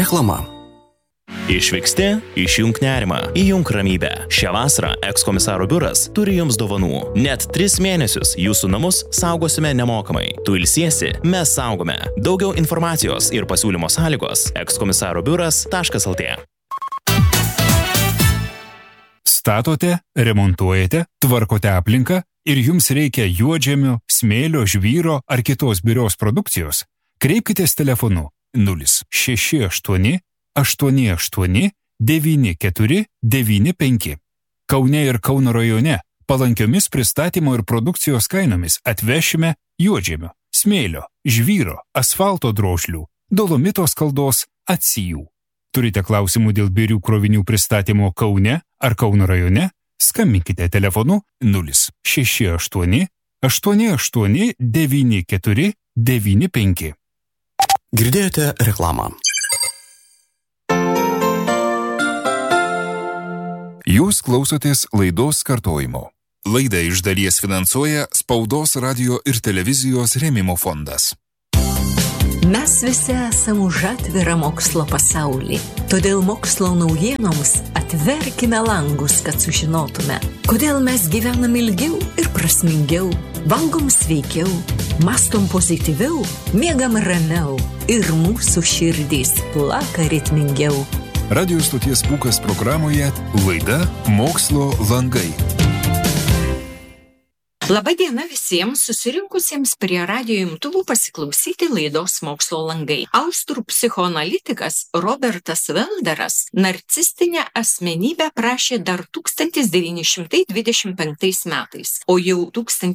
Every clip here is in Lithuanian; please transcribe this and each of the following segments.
Reklama. Išvyksti, išjunk nerimą, įjunk ramybę. Šią vasarą ekskomisaro biuras turi jums dovanų. Net 3 mėnesius jūsų namus saugosime nemokamai. Tu ilsiesi, mes saugome. Daugiau informacijos ir pasiūlymo sąlygos ekskomisarobiuras.lt. Statote, remontuojate, tvarkote aplinką ir jums reikia juodžemio, smėlio, žvyro ar kitos birios produkcijos? Kreipkitės telefonu 068 88 94 95. Kaune ir Kauno rajone palankiomis pristatymo ir produkcijos kainomis atvešime juodžemio, smėlio, žvyro, asfalto drožlių, dolomito skaldos atsijų. Turite klausimų dėl birių krovinių pristatymo Kaune ar Kauno rajone? Skambinkite telefonu 068 88 94 95. Girdėjote reklamą. Jūs klausotės laidos kartojimo. Laidą iš dalies finansuoja Spaudos, radio ir televizijos rėmimo fondas. Mes visi esame už atvirą mokslo pasaulį. Todėl mokslo naujienoms atverkime langus, kad sužinotume, kodėl mes gyvenam ilgiau ir prasmingiau, valgom sveikiau, mąstom pozityviau, miegam ramiau ir mūsų širdys plaka ritmingiau. Radio stoties Pūkas programoje laida Mokslo langai. Labadiena visiems susirinkusiems prie radijo imtuvų pasiklausyti laidos Mokslo langai. Austrų psichoanalitikas Robertas Velderas narcistinę asmenybę prašė dar 1925 metais, o jau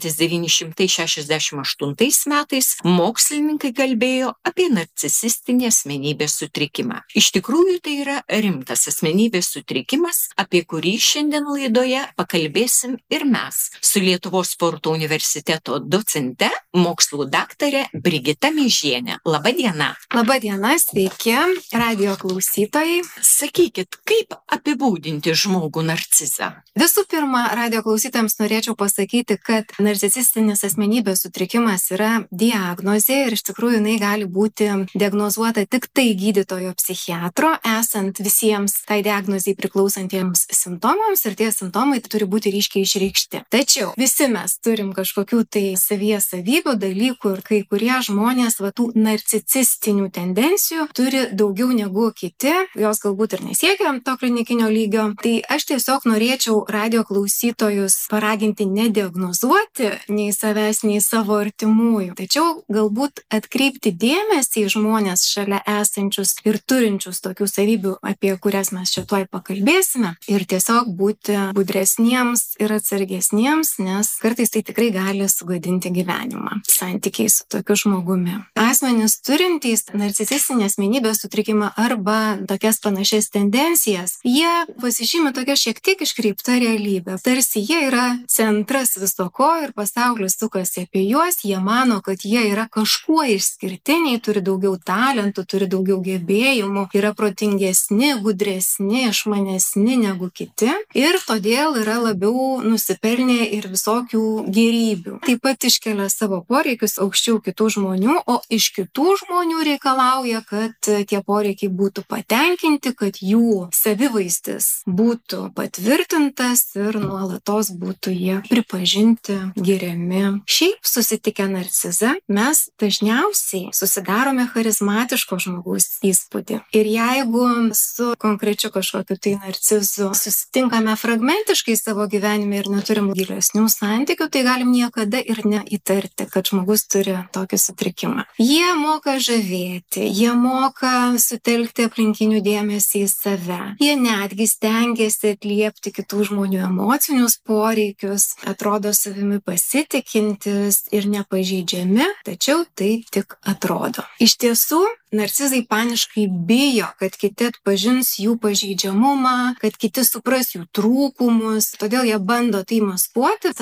1968 metais mokslininkai kalbėjo apie narcisistinį asmenybės sutrikimą. Iš tikrųjų tai yra rimtas asmenybės sutrikimas, apie kurį šiandien laidoje pakalbėsim ir mes su Lietuvos sporto universiteto docente, mokslų daktarė Brigita Meižienė. Labadiena. Labadiena, sveiki, radijo klausytojai. Sakykit, kaip apibūdinti žmogų narcizą? Visų pirma, radijo klausytojams norėčiau pasakyti, kad narcisistinis asmenybės sutrikimas yra diagnozė ir iš tikrųjų jinai gali būti diagnozuota tik tai gydytojo psichiatro, esant visiems tai diagnozei priklausantiems simptomams ir tie simptomai turi būti ryškiai išreikšti. Tačiau visi mes turim kažkokių tai savyje savybių, dalykų ir kai kurie žmonės tų narcisistinių tendencijų turi daugiau negu kiti, jos galbūt ir nesiekia to klinikinio lygio. Tai aš tiesiog norėčiau radijo klausytojus paraginti nediagnozuoti nei savęs, nei savo artimųjų. Tačiau galbūt atkreipti dėmesį į žmonės šalia esančius ir turinčius tokių savybių, apie kurias mes čia tuoj pakalbėsime, ir tiesiog būti budresniems ir atsargesniems, nes kartais tai tikrai gali sugadinti gyvenimą, santykiai su tokiu žmogumi. Asmenys turintys narcisistinę asmenybės sutrikimą arba tokias panašias tendencijas, jie pasižymi tokia šiek tiek iškreipta realybė. Tarsi jie yra centras viso ko ir pasaulis sukasi apie juos, jie mano, kad jie yra kažkuo išskirtiniai, turi daugiau talentų, turi daugiau gebėjimų, yra protingesni, gudresni, išmanesni negu kiti ir todėl yra labiau nusipelnę ir visokių gėrybių. Taip pat iškelia savo poreikius aukščiau kitų žmonių, o iš kitų žmonių reikalauja, kad tie poreikiai būtų patenkinti, kad jų savivaizdis būtų patvirtintas ir nuolatos būtų jie pripažinti, giriami. Šiaip susitikę narcizą mes dažniausiai susidarome charizmatiško žmogaus įspūdį. Ir jeigu su konkrečiu kažkokiu tai narcizu susitinkame fragmentiškai savo gyvenime ir neturim gilesnių santykių, tai galim niekada ir neįtarti, kad žmogus turi tokį sutrikimą. Jie moka žavėti, jie moka sutelkti aplinkinių dėmesį į save. Jie netgi stengiasi atliepti kitų žmonių emocinius poreikius, atrodo savimi pasitikintis ir nepažeidžiami, tačiau tai tik atrodo. Iš tiesų, narcizai paniškai bijo, kad kiti atpažins jų pažeidžiamumą, kad kiti supras jų trūkumus, todėl jie bando tai maskuoti, tame tarpe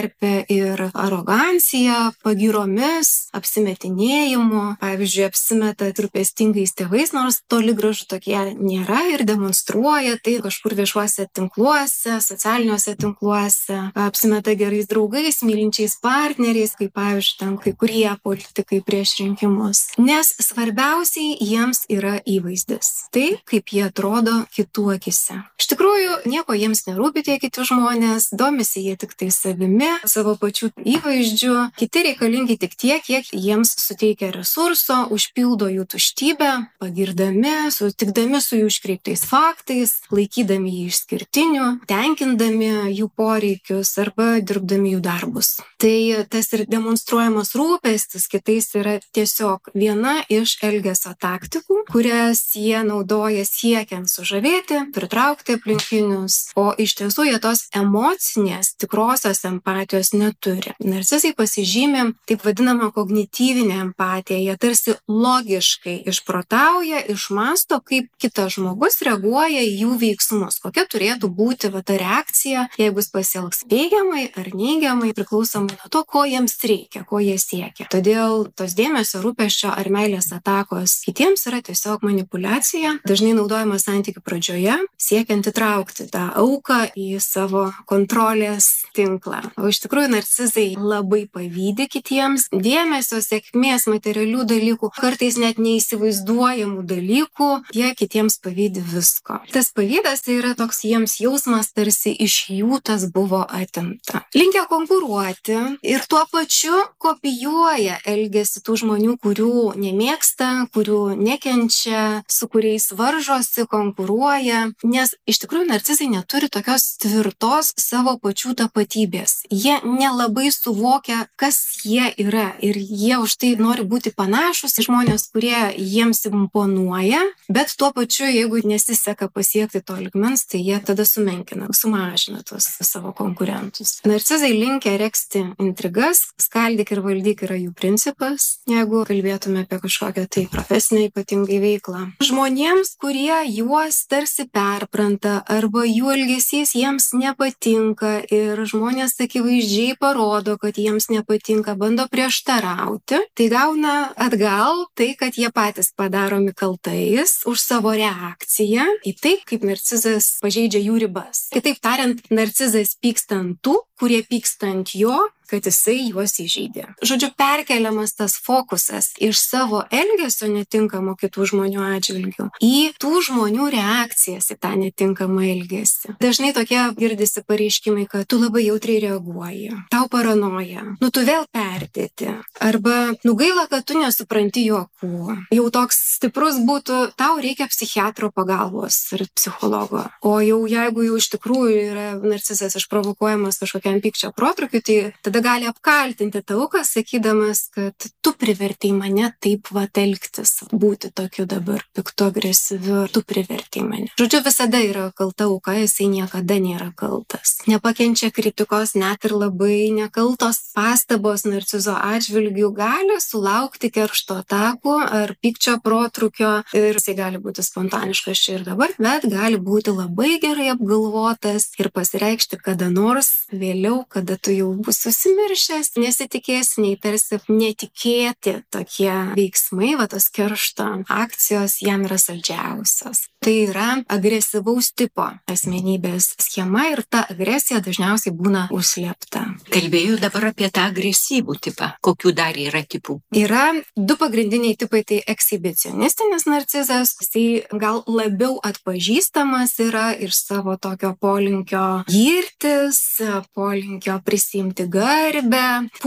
įsiterpia ir arogancija, pagyromis, apsimetinėjimu. Pavyzdžiui, apsimeta rūpestingais tėvais, nors toli gražu tokie nėra ir demonstruoja tai kažkur viešuose tinkluose, socialiniuose tinkluose, apsimeta gerais draugais, mylinčiais partneriais, kaip pavyzdžiui, ten kai kurie politikai prieš rinkimus. Nes svarbiausiai jiems yra įvaizdis. Tai, kaip jie atrodo kitų akise. Iš tikrųjų, nieko jiems nerūpi tie kiti žmonės, domisi jie tik tai savimi, savo pačių įvaizdžių, kiti reikalingi tik tiek, kiek jiems suteikia resurso, užpildo jų tuštybę, pagirdami, sutikdami su jų iškreiptais faktais, laikydami jį išskirtiniu, tenkindami jų poreikius arba dirbdami jų darbus. Tai tas ir demonstruojamas rūpestis kitais yra tiesiog viena iš elgesio taktikų, kurias jie naudoja siekiant sužavėti, pritraukti aplinkinius, o iš tiesų jie tos emocinės, tikrosios empatijos neturi. Narcizai pasižymi taip vadinamą kognityvinę empatiją, jie tarsi logiškai išprotauja, išmąsto, kaip kitas žmogus reaguoja į jų veiksmus, kokia turėtų būti ta reakcija, jeigu jis pasielgs teigiamai ar neigiamai, priklausomai nuo to, ko jiems reikia, ko jie siekia. Todėl tos dėmesio, rūpesčio ar meilės atakos kitiems yra tiesiog manipulacija, dažnai naudojama santykių pradžioje, siekiant įtraukti tą auką į savo kontrolės tinklą. O iš tikrųjų narcizai labai pavydi kitiems dėmesio, sėkmės, materialių dalykų, kartais net neįsivaizduojamų dalykų, jie kitiems pavydi visko. Tas pavydas tai yra toks jiems jausmas, tarsi iš jų tas buvo atimta. Linkę konkuruoti ir tuo pačiu kopijuoja elgesį tų žmonių, kurių nemėgsta, kurių nekenčia, su kuriais varžosi, konkuruoja, nes iš tikrųjų narcizai neturi tokios tvirtos savo pačių tapatybės. Jie nelabai suvokia, kas jie yra ir jie už tai nori būti panašus į žmonės, kurie jiems imponuoja, bet tuo pačiu, jeigu nesiseka pasiekti to lygmens, tai jie tada sumenkina, sumažina tuos savo konkurentus. Narcizai linkę regzti intrigas, skaldyk ir valdyk yra jų principas, jeigu kalbėtume apie kažkokią tai profesinę ypatingai veiklą. Žmonėms, kurie juos tarsi perpranta arba jų elgesys jiems nepatinka ir žmonės akivaizdžiai parodo, kad jiems nepatinka, bando prieštarauti, tai gauna atgal tai, kad jie patys padaromi kaltais už savo reakciją į tai, kaip narcizas pažeidžia jų ribas. Kitaip tariant, narcizas pyksta ant tų, kurie pyksta ant jo, kad jisai juos įžeidė. Žodžiu, perkeliamas tas fokusas iš savo elgesio netinkamo kitų žmonių atžvilgių į tų žmonių reakcijas į tą netinkamą elgesį. Dažnai tokie girdisi pareiškimai, kad tu labai jautriai reaguoji, tau paranoja, tu vėl perdėti, arba gaila, kad tu nesupranti juokų. Jau toks stiprus būtų, tau reikia psichiatro pagalbos ar psichologo. O jau jeigu jau iš tikrųjų yra narcizas išprovokuojamas kažkokiam pykčio protrukiui, tai tada gali apkaltinti tą auką, sakydamas, kad tu privertei mane taip elgtis, būti tokiu dabar piktu, agresyviu, tu privertei mane. Žodžiu, visada yra kalta auka, jisai niekada nėra kaltas. Nepakenčia kritikos, net ir labai nekaltos pastabos narcizo atžvilgių gali sulaukti keršto atakų ar pykčio protrukio ir jisai gali būti spontaniškas čia ir dabar, bet gali būti labai gerai apgalvotas ir pasireikšti kada nors vėliau, kada tu jau bus susimiršęs, nesitikėsi, nei tarsi netikėti tokie veiksmai, tos keršto akcijos jam yra saldžiausios. Tai yra agresyvaus tipo asmenybės schema ir ta agresija dažniausiai būna užslėpta. Kalbėjau dabar apie tą agresyvų tipą. Kokių dar yra tipų? Yra du pagrindiniai tipai, tai ekshibicionistinis narcizas, jisai gal labiau atpažįstamas yra iš savo tokio polinkio girtis, polinkio prisimti garbę,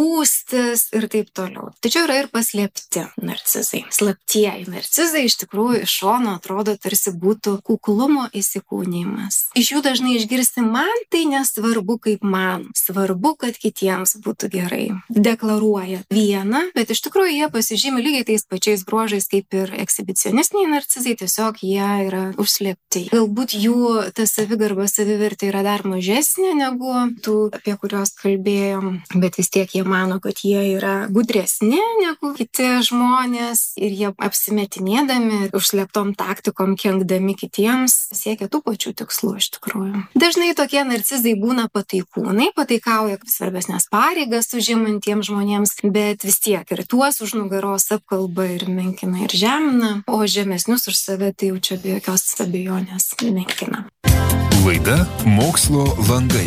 pūstis ir taip toliau. Tačiau yra ir paslėpti narcizai. Slaptieji narcizai iš tikrųjų iš šono atrodo tarsi būtų kuklumo įsikūnijimas. Iš jų dažnai išgirsti, man tai nesvarbu kaip man, svarbu, kad kitiems būtų gerai. Deklaruoja vieną, bet iš tikrųjų jie pasižymi lygiai tais pačiais bruožais kaip ir ekshibicionistiniai narcizai, tiesiog jie yra užslėpti. Galbūt jų ta savigarba, savivertė yra dar mažesnė negu tų, apie kuriuos kalbėjom, bet vis tiek jie mano, kad jie yra gudresni negu kiti žmonės ir jie apsimetinėdami užslėptom taktikom, kenkdami kitiems, siekia tų pačių tikslų iš tikrųjų. Dažnai tokie narcizai būna pataikūnai, pataikauja svarbesnės pareigas užimantiems žmonėms, bet vis tiek ir tuos už nugaros apkalba ir menkina ir žemina, o žemesnius už save tai jau čia be jokios abejonės menkina. Laida Mokslo langai.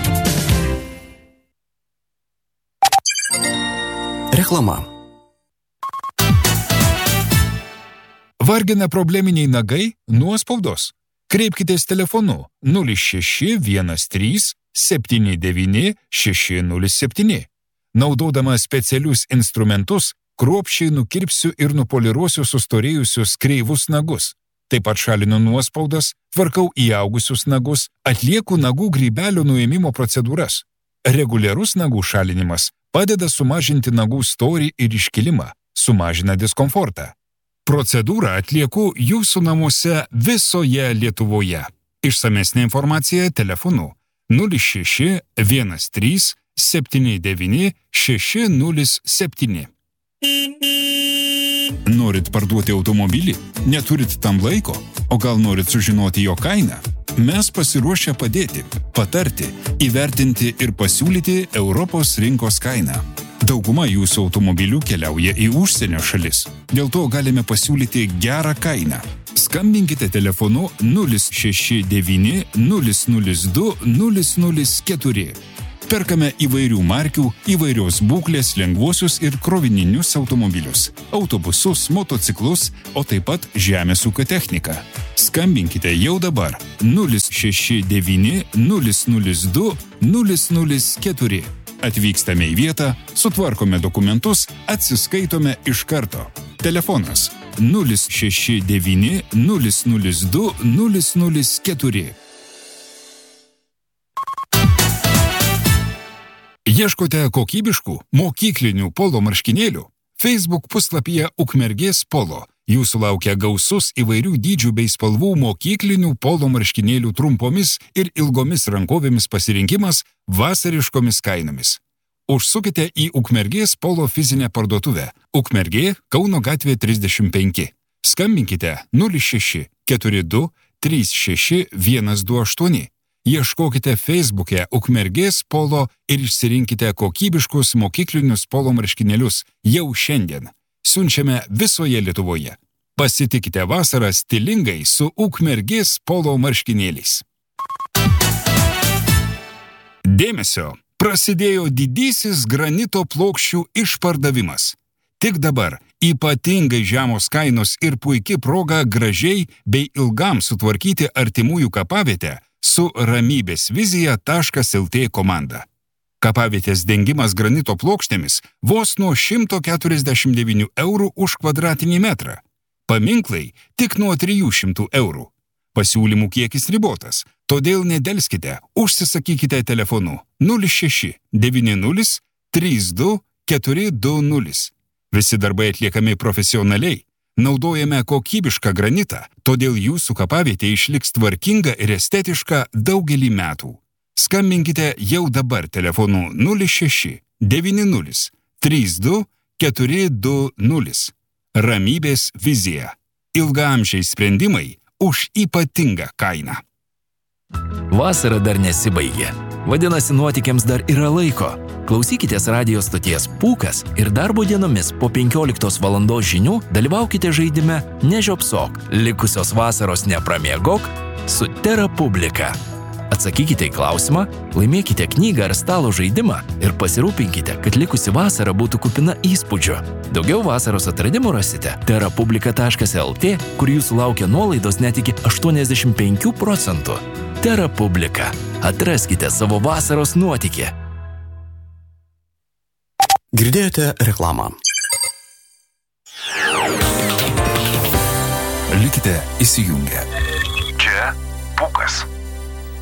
Reklama. Vargina probleminiai nagai, nuospaudos. Kreipkitės telefonu 0613 79 607. Naudodama specialius instrumentus, kruopščiai nukirpsiu ir nupoliruosiu sustorėjusius kreivus nagus. Taip pat šalinu nuospaudas, tvarkau įaugusius nagus, atlieku nagų grybelio nuėmimo procedūras. Reguliarus nagų šalinimas padeda sumažinti nagų storį ir iškilimą, sumažina diskomfortą. Procedūrą atlieku jūsų namuose visoje Lietuvoje. Išsamesnė informacija telefonu 06 13 79 607. Norit parduoti automobilį? Neturit tam laiko? O gal norit sužinoti jo kainą? Mes pasiruošę padėti, patarti, įvertinti ir pasiūlyti Europos rinkos kainą. Dauguma jūsų automobilių keliauja į užsienio šalis. Dėl to galime pasiūlyti gerą kainą. Skambinkite telefonu 069 002 004. Perkame įvairių markių, įvairios būklės lengvuosius ir krovininius automobilius, autobusus, motociklus, o taip pat žemės ūkio techniką. Skambinkite jau dabar 069 002 004. Atvykstame į vietą, sutvarkome dokumentus, atsiskaitome iš karto. Telefonas 069 002 004. Ieškote kokybiškų mokyklinių polo marškinėlių? Facebook puslapyje Ukmergės polo. Jūsų laukia gausus įvairių dydžių bei spalvų mokyklinių polo marškinėlių trumpomis ir ilgomis rankovėmis pasirinkimas vasariškomis kainomis. Užsukite į Ukmergės polo fizinę parduotuvę. Ukmergė, Kauno gatvė 35. Skambinkite 06 42 36 128. Ieškokite Facebook'e Ukmergės polo ir išsirinkite kokybiškus mokyklinius polo marškinėlius jau šiandien. Siunčiame visoje Lietuvoje. Pasitikite vasarą stilingai su Ukmergės polo marškinėliais. Dėmesio! Prasidėjo didysis granito plokščių išpardavimas. Tik dabar ypatingai žemos kainos ir puiki proga gražiai bei ilgam sutvarkyti artimųjų kapavietę su ramybėsvizija.lt komanda. Kapavietės dengimas granito plokštėmis vos nuo 149 eurų už kvadratinį metrą. Paminklai tik nuo 300 eurų. Pasiūlymų kiekis ribotas, todėl nedelskite, užsisakykite telefonu 06 90 32 420. Visi darbai atliekami profesionaliai. Naudojame kokybišką granitą, todėl jūsų kapavietė išliks tvarkinga ir estetiška daugelį metų. Skambinkite jau dabar telefonu 06 90 32 420. Ramybės vizija. Ilgaamžiai sprendimai už ypatingą kainą. Vasara dar nesibaigė. Vadinasi, nuotykiams dar yra laiko. Klausykitės radijo stoties Pūkas ir darbo dienomis po 15 valandos žinių dalyvaukite žaidime Nežiopsok, likusios vasaros nepramiegok su Tera Publika. Atsakykite į klausimą, laimėkite knygą ar stalo žaidimą ir pasirūpinkite, kad likusi vasara būtų kupina įspūdžių. Daugiau vasaros atradimų rasite terapublika.lt, kur jūsų laukia nuolaidos net iki 85%. Tera Publika. Atraskite savo vasaros nuotykį. Girdėjote reklamą. Likite įsijungę. Čia Pūkas.